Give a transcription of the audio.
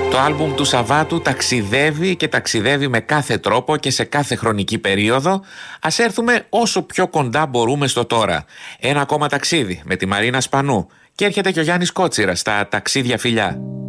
Το άλμπουμ του Σαββάτου ταξιδεύει και ταξιδεύει με κάθε τρόπο και σε κάθε χρονική περίοδο. Ας έρθουμε όσο πιο κοντά μπορούμε στο τώρα. Ένα ακόμα ταξίδι με τη Μαρίνα Σπανού. Και έρχεται και ο Γιάννης Κότσιρας στα ταξίδια φιλιά.